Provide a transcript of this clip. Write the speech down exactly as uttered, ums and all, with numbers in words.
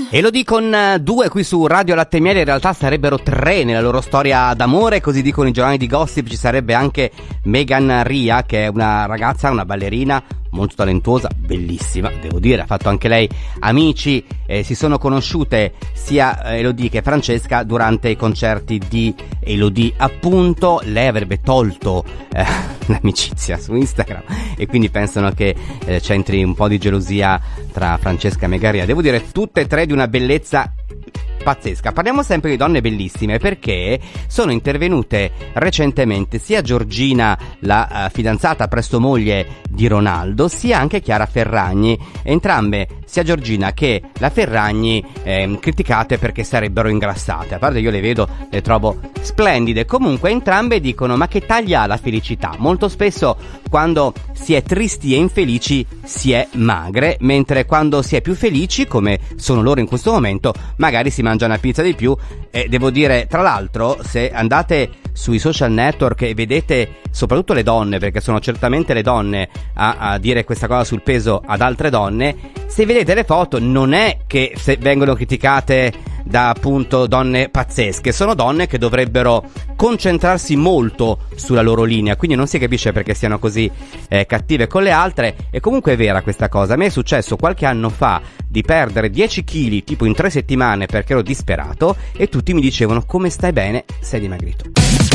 Elodie con due qui su Radio Latte e Miele, in realtà sarebbero tre nella loro storia d'amore, così dicono i giornali di gossip. Ci sarebbe anche Megan Ria, che è una ragazza, una ballerina molto talentuosa, bellissima, devo dire, ha fatto anche lei amici, eh, si sono conosciute sia Elodie che Francesca durante i concerti di Elodie, appunto. Lei avrebbe tolto eh, l'amicizia su Instagram e quindi pensano che eh, c'entri un po' di gelosia tra Francesca e Megan Ria. Devo dire, tutte e tre di una bellezza pazzesca. Parliamo sempre di donne bellissime, perché sono intervenute recentemente sia Giorgina, la uh, fidanzata presto moglie di Ronaldo, sia anche Chiara Ferragni. Entrambe, sia Giorgina che la Ferragni, eh, criticate perché sarebbero ingrassate. A parte, io le vedo, le trovo splendide. Comunque entrambe dicono: ma che taglia ha la felicità? Molto spesso quando si è tristi e infelici si è magre, mentre quando si è più felici, come sono loro in questo momento, magari si mangia una pizza di più. E devo dire, tra l'altro, se andate sui social network e vedete soprattutto le donne, perché sono certamente le donne a, a dire questa cosa sul peso ad altre donne, se vedete le foto non è che se vengono criticate da appunto donne pazzesche, sono donne che dovrebbero concentrarsi molto sulla loro linea, quindi non si capisce perché siano così eh, cattive con le altre. E comunque è vera questa cosa. A me è successo qualche anno fa di perdere dieci chili tipo in tre settimane perché ero disperato e tutti mi dicevano: come stai bene, sei dimagrito.